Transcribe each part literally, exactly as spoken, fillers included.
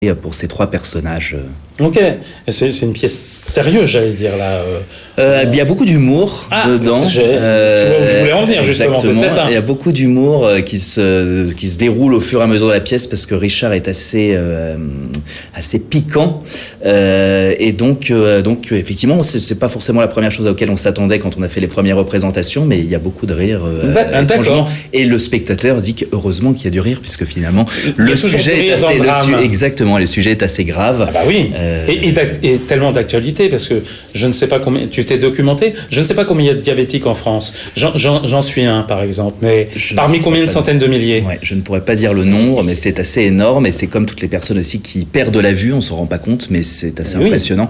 pour ces trois personnages. Ok, c'est, c'est une pièce sérieuse, j'allais dire là. Euh, euh, il y a beaucoup d'humour ah, dedans. Euh, tu vois où je voulais en venir justement. Exactement. C'était ça. Il y a beaucoup d'humour euh, qui se qui se déroule au fur et à mesure de la pièce parce que Richard est assez euh, assez piquant euh, et donc euh, donc effectivement c'est, c'est pas forcément la première chose à laquelle on s'attendait quand on a fait les premières représentations, mais il y a beaucoup de rire. Euh, D'accord. Et le spectateur dit que heureusement qu'il y a du rire puisque finalement le sujet est assez le su- exactement le sujet est assez grave. Ah bah oui. Euh... Et, et, et tellement d'actualité parce que je ne sais pas combien tu t'es documenté. Je ne sais pas combien il y a de diabétiques en France. J'en, j'en, j'en suis un par exemple, mais je parmi combien de centaines de milliers. Ouais, je ne pourrais pas dire le nombre, mais c'est assez énorme et c'est comme toutes les personnes aussi qui perdent la vue, on s'en rend pas compte, mais c'est assez oui. impressionnant.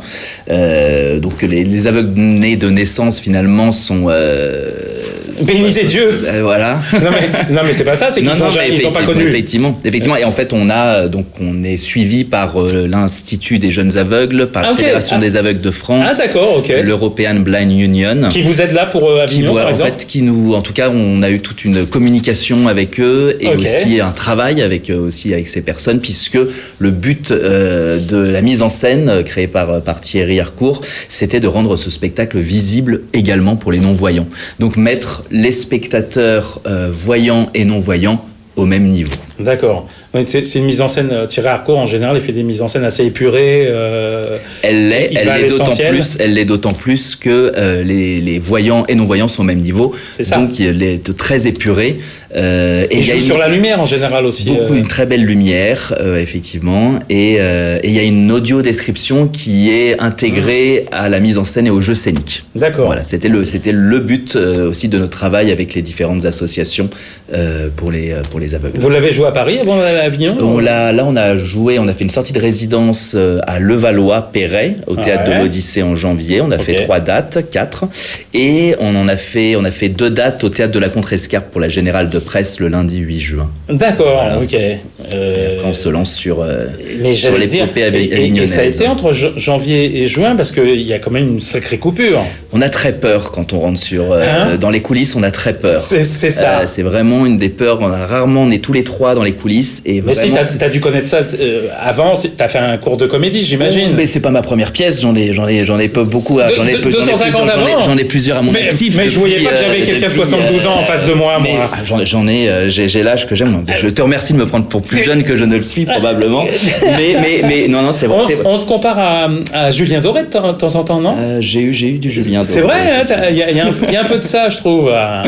Euh, donc les, les aveugles nés de naissance finalement sont euh, bénis des dieux. Euh, voilà. Non mais non mais c'est pas ça, c'est qu'ils non, sont, non, ils sont pas connus. Effectivement, effectivement. Et en fait, on a donc on est suivi par euh, l'Institut des jeunes aveugles, par la ah, okay. Fédération ah. des aveugles de France, ah, d'accord, okay. l'European Blind Union, qui vous aide là pour euh, Avignon, qui voit, par exemple. En fait, qui nous, en tout cas, on a eu toute une communication avec eux et okay. aussi un travail avec euh, aussi avec ces personnes, puisque le but euh, de la mise en scène euh, créée par par Thierry Harcourt, c'était de rendre ce spectacle visible également pour les non-voyants. Donc mettre les spectateurs euh, voyants et non-voyants au même niveau. D'accord. C'est, c'est une mise en scène. Thierry Harcourt, en général, il fait des mises en scène assez épurées. Euh, elle l'est, elle l'est d'autant plus. Elle l'est d'autant plus que euh, les, les voyants et non-voyants sont au même niveau. C'est ça. Donc, il est très épuré. Euh, et il joue une, sur la lumière en général aussi. Beaucoup, euh... une très belle lumière, euh, effectivement. Et euh, il y a une audio description qui est intégrée mmh. à la mise en scène et au jeu scénique. D'accord. Voilà, c'était le, c'était le but euh, aussi de notre travail avec les différentes associations euh, pour les pour les aveugles. Vous l'avez joué à Paris avant à Avignon? On l'a, là, on a joué, on a fait une sortie de résidence à Levallois-Perret, au Théâtre ah ouais. de l'Odyssée en janvier. On a okay. fait trois dates, quatre. Et on en a fait, on a fait deux dates au Théâtre de la Contrescarpe pour la Générale de Presse le lundi huit juin. D'accord, voilà. ok. Euh... Après, on se lance sur, euh, Mais sur l'épopée avignonnaise. Et ça a été entre janvier et juin parce qu'il y a quand même une sacrée coupure. On a très peur quand on rentre sur, euh, hein dans les coulisses, on a très peur. C'est, c'est ça. Euh, c'est vraiment une des peurs. On a rarement, on est tous les trois dans les coulisses. Et mais vraiment, si, t'as, t'as dû connaître ça euh, avant, t'as fait un cours de comédie, j'imagine. Oh, mais c'est pas ma première pièce, j'en ai, j'en ai, j'en ai pas beaucoup. À, j'en ai, de, deux cent cinquante j'en, ai, j'en ai plusieurs à mon mais, actif. Mais je voyais pas que j'avais euh, quelqu'un de soixante-douze ans en face de moi. Mais, moi. Ah, j'en, j'en ai, euh, j'ai, j'ai l'âge que j'aime. Je te remercie de me prendre pour plus c'est... jeune que je ne le suis probablement. mais, mais, mais non, non, c'est vrai. On, c'est... on te compare à, à Julien Doré de temps en temps, non euh, J'ai eu, j'ai eu du Julien Doré. C'est vrai, il y, y, y a un peu de ça, je trouve. Euh...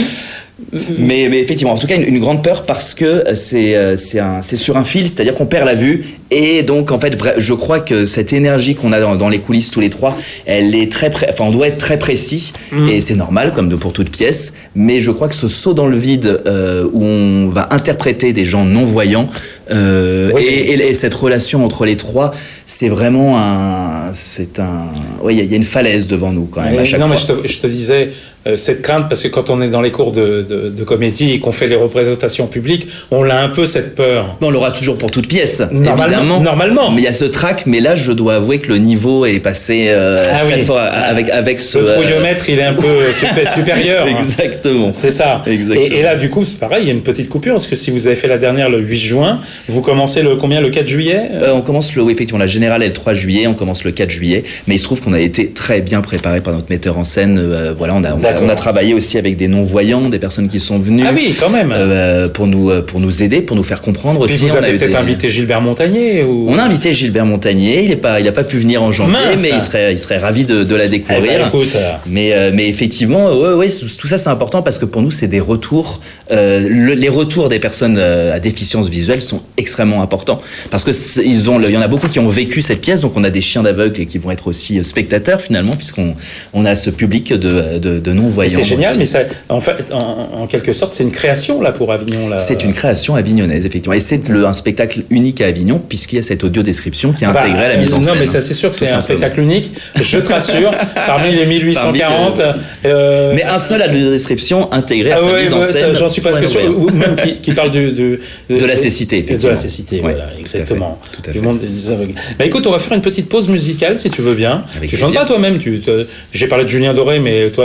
Mais, mais effectivement, en tout cas, une, une grande peur parce que c'est, c'est, un, c'est sur un fil, c'est-à-dire qu'on perd la vue. Et donc, en fait, vrai, je crois que cette énergie qu'on a dans, dans les coulisses tous les trois, elle est très, pré- enfin, on doit être très précis. Mmh. Et c'est normal, comme de, pour toute pièce. Mais je crois que ce saut dans le vide euh, où on va interpréter des gens non-voyants euh, oui. et, et, et cette relation entre les trois, c'est vraiment un, c'est un, oui, il y, y a une falaise devant nous quand même oui, à chaque non, fois. Non, mais je te, je te disais. Euh, cette crainte, parce que quand on est dans les cours de, de, de comédie et qu'on fait les représentations publiques, on a un peu cette peur. On l'aura toujours pour toute pièce, normalement, évidemment. Normalement. Mais il y a ce trac, mais là, je dois avouer que le niveau est passé euh, ah très oui. fort avec, avec ce... Le trouillomètre, euh... il est un peu super, supérieur. Exactement. Hein. C'est ça. Exactement. Et, et là, du coup, c'est pareil, il y a une petite coupure, parce que si vous avez fait la dernière le huit juin, vous commencez le combien, le quatre juillet euh, On commence le, oui, effectivement, la Générale est le trois juillet, on commence le quatre juillet, mais il se trouve qu'on a été très bien préparé par notre metteur en scène. Euh, voilà, on a, on a, on a travaillé aussi avec des non-voyants, des personnes qui sont venues. Ah oui, quand même. Euh, pour nous, pour nous aider, pour nous faire comprendre puis aussi. Vous on avez a peut-être des... invité Gilbert Montagnier ou... On a invité Gilbert Montagnier. Il est pas, il a pas pu venir en janvier, Mince. mais il serait, il serait ravi de, de la découvrir. Eh ben, écoute, mais, euh, mais effectivement, ouais, ouais, tout ça c'est important parce que pour nous c'est des retours. Euh, le, les retours des personnes à déficience visuelle sont extrêmement importants parce que ils ont, il y en a beaucoup qui ont vécu cette pièce, donc on a des chiens d'aveugles et qui vont être aussi spectateurs finalement puisqu'on on a ce public de, de, de non-voyants. C'est génial, aussi. mais ça, en fait. En, en quelque sorte, c'est une création là pour Avignon. Là. C'est une création avignonnaise, effectivement. Et c'est le, un spectacle unique à Avignon, puisqu'il y a cette audio-description qui est bah, intégrée à la mise en non, scène. Non, mais ça, c'est sûr que c'est un spectacle unique. Je te rassure, parmi les mille huit cent quarante. Euh... Mais un seul a de description intégrée à ah, sa ouais, mise en ouais, scène. Ça, j'en suis presque sûr. Ou même qui, qui parle de, de, de, de la cécité, effectivement. De la cécité, ouais, voilà, exactement. Tout à fait. Du monde des aveugles. Bah, écoute, on va faire une petite pause musicale si tu veux bien. Avec tu chantes pas toi-même. Tu, te... J'ai parlé de Julien Doré, mais toi, non, oh, pas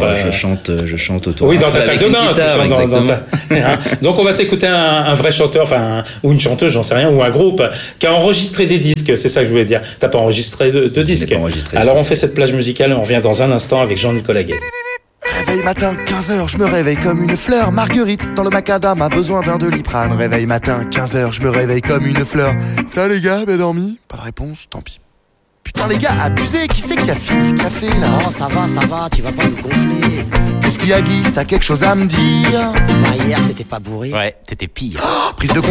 Euh... Je chante, je chante autour. Oui, dans ta salle de bain, tu chantes dans, dans ta... hein. Donc on va s'écouter un, un vrai chanteur, enfin, un, ou une chanteuse, j'en sais rien, ou un groupe qui a enregistré des disques. C'est ça que je voulais dire. T'as pas enregistré de, de disques. Pas enregistré Alors on disques. fait cette plage musicale et on revient dans un instant avec Jean-Nicolas Gay. Réveil matin, quinze heures, je me réveille comme une fleur. Marguerite, dans le macadam, a besoin d'un Doliprane. Réveil matin, quinze heures, je me réveille comme une fleur. Ça les gars, bien dormi? Pas de réponse, tant pis. Putain les gars, abusé, qui c'est qui a fini le café là? Oh ça va, ça va, tu vas pas nous gonfler. Qu'est-ce qu'il y a Guy? T'as quelque chose à me dire? Bah hier t'étais pas bourré. Ouais, t'étais pire. Oh, prise de